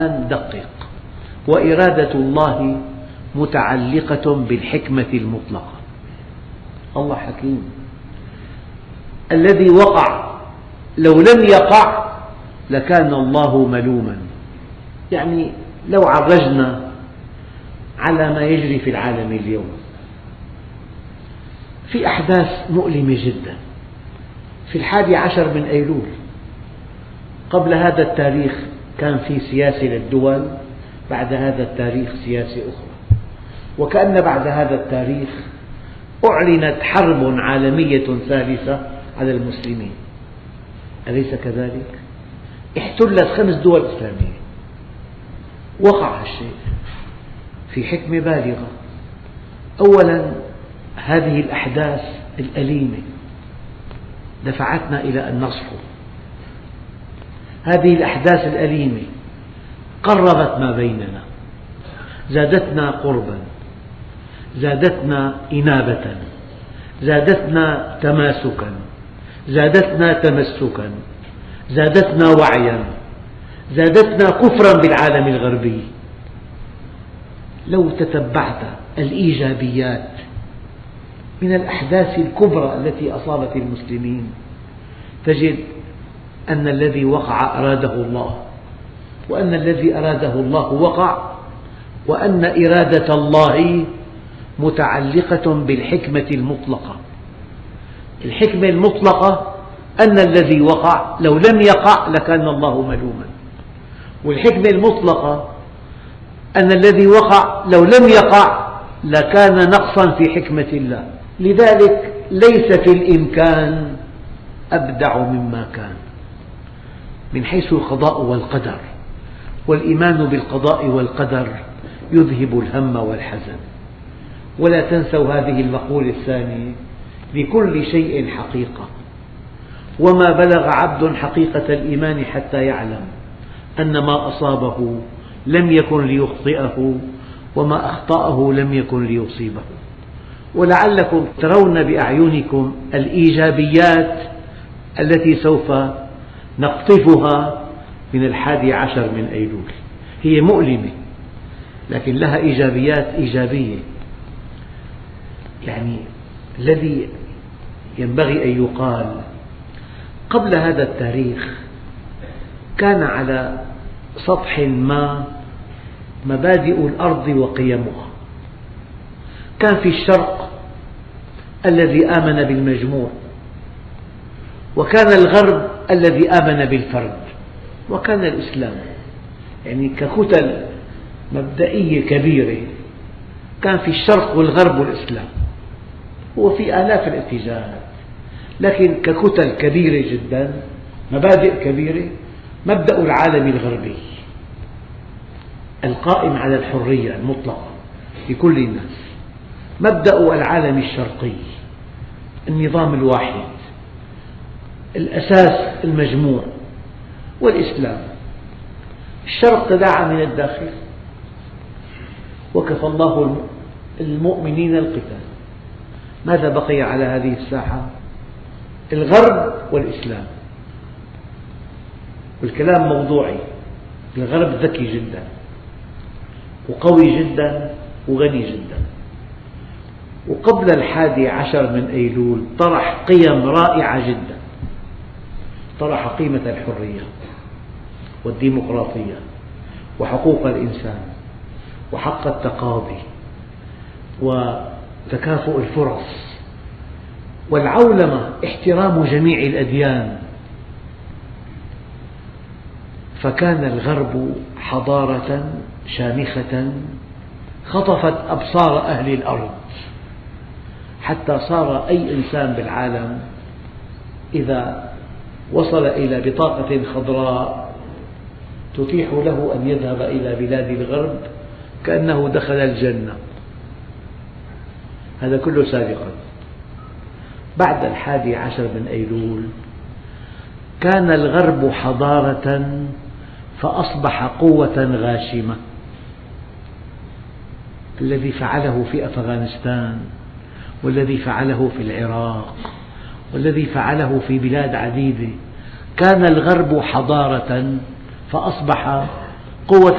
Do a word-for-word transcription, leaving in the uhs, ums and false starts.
دقق. وإرادة الله متعلقة بالحكمة المطلقة. الله حكيم. الذي وقع لو لم يقع لكان الله ملوما. يعني لو عرجنا على ما يجري في العالم اليوم، في أحداث مؤلمة جدا. في الحادي عشر من أيلول قبل هذا التاريخ كان في سياسة للدول، بعد هذا التاريخ سياسة أخرى، وكأن بعد هذا التاريخ أعلنت حرب عالمية ثالثة على المسلمين. أليس كذلك؟ احتلت خمس دول إسلامية. وقع الشيء في حكمة بالغة. أولا، هذه الأحداث الأليمة دفعتنا إلى أن نصحو. هذه الأحداث الأليمة قربت ما بيننا، زادتنا قربا، زادتنا إنابة، زادتنا تماسكا، زادتنا تمسكا، زادتنا وعيا، زادتنا كفرا بالعالم الغربي. لو تتبعت الإيجابيات من الأحداث الكبرى التي أصابت المسلمين تجد أن الذي وقع أراده الله، وأن الذي أراده الله وقع، وأن إرادة الله متعلقة بالحكمة المطلقة. الحكمة المطلقة أن الذي وقع لو لم يقع لكان الله ملوما، والحكمة المطلقة أن الذي وقع لو لم يقع لكان نقصا في حكمة الله. لذلك ليس في الإمكان أبدع مما كان من حيث القضاء والقدر، والإيمان بالقضاء والقدر يذهب الهم والحزن. ولا تنسوا هذه المقولة الثانية: لكل شيء حقيقة، وما بلغ عبد حقيقة الإيمان حتى يعلم أن ما أصابه لم يكن ليخطئه، وما أخطأه لم يكن ليصيبه. ولعلكم ترون بأعينكم الإيجابيات التي سوف نقطفها من الحادي عشر من أيلول. هي مؤلمة لكن لها إيجابيات إيجابية. يعني الذي ينبغي أن يقال: قبل هذا التاريخ كان على سطح ما مبادئ الأرض وقيمها. كان في الشرق الذي آمن بالمجموع، وكان الغرب الذي آمن بالفرد، وكان الإسلام. يعني ككتل مبدئية كبيرة كان في الشرق والغرب والإسلام، وفي آلاف الاتجاهات، لكن ككتل كبيرة جدا، مبادئ كبيرة. مبدأ العالم الغربي القائم على الحرية المطلقة لكل الناس، مبدأ العالم الشرقي النظام الواحد، الأساس المجموع، والإسلام. الشرق تداعى من الداخل وكفى الله المؤمنين القتال. ماذا بقي على هذه الساحة؟ الغرب والإسلام. والكلام موضوعي. الغرب ذكي جدا وقوي جدا وغني جدا، وقبل الحادي عشر من أيلول طرح قيم رائعة جدا. طرح قيمة الحرية والديمقراطية وحقوق الإنسان وحق التقاضي وتكافؤ الفرص والعولمة، احترام جميع الأديان. فكان الغرب حضارة شامخة خطفت أبصار أهل الأرض، حتى صار أي إنسان بالعالم إذا وصل إلى بطاقة خضراء تتيح له أن يذهب إلى بلاد الغرب كأنه دخل الجنة. هذا كله سابقا. بعد الحادي عشر من أيلول كان الغرب حضارة فأصبح قوة غاشمة. الذي فعله في أفغانستان، والذي فعله في العراق، والذي فعله في بلاد عديدة، كان الغرب حضارة فأصبح قوة